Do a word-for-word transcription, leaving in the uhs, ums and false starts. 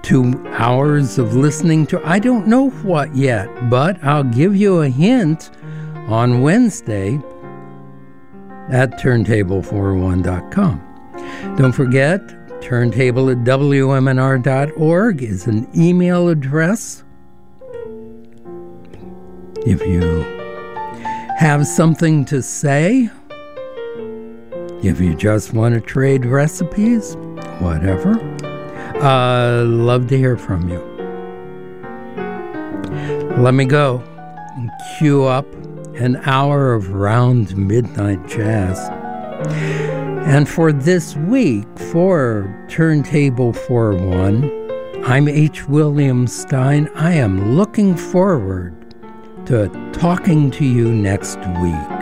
Two hours of listening to I don't know what yet, but I'll give you a hint on Wednesday at turntable four oh one dot com. Don't forget, turntable at w m n r dot org is an email address. If you have something to say, if you just want to trade recipes, whatever, uh, love to hear from you. Let me go and cue up an hour of round midnight jazz. And for this week, for Turntable four oh one, I'm H. William Stein. I am looking forward to talking to you next week.